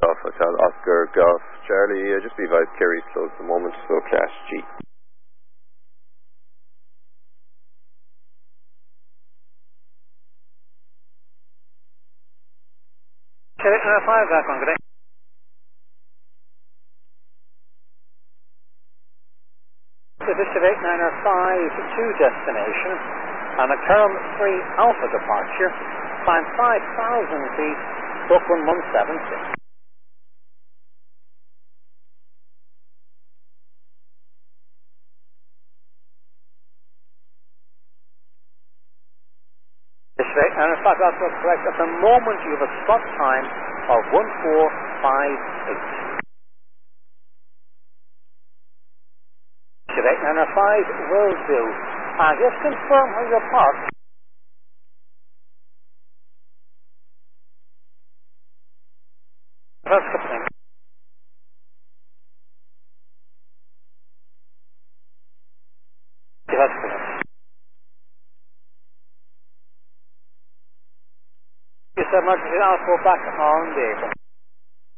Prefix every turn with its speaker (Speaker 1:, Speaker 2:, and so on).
Speaker 1: Golf Hotel, Oscar Golf Charlie. Just be advised, Kerry's closed at the moment, so Class G.
Speaker 2: Cherry 5, back on good day. Bishop 895 to destination on a Curram 3 Alpha departure. Climb 5,000 feet, book 1176. Bishop 895, that's what's correct. At the moment you have a spot time of 1458. Bishop 895 will do. Just confirm how you're parked. That's the thing. That's correct. You said, I'll go back on the